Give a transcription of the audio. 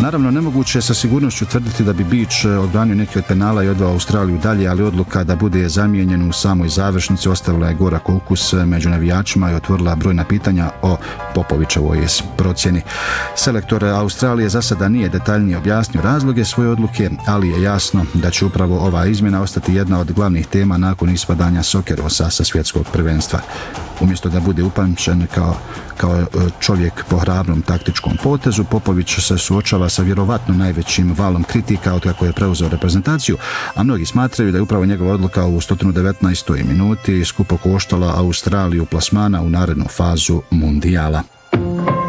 Naravno, nemoguće je sa sigurnošću tvrditi da bi Beach odbranio neki od penala i odveo Australiju dalje, ali odluka da bude zamijenjen u samoj završnici ostavila je gorak ukus među navijačima i otvorila brojna pitanja o Popovićevoj procjeni. Selektor Australije za sada nije detaljnije objasnio razloge svoje odluke, ali je jasno da će upravo ova izmjena ostati jedna od glavnih tema nakon ispadanja Sokerosa sa svjetskog prvenstva. Umjesto da bude upamćen kao čovjek po hrabrom taktičkom potezu, Popović se suočava sa vjerovatno najvećim valom kritika od kako je preuzeo reprezentaciju, a mnogi smatraju da je upravo njegova odluka u 119. minuti skupo koštala Australiju plasmana u narednu fazu mundijala.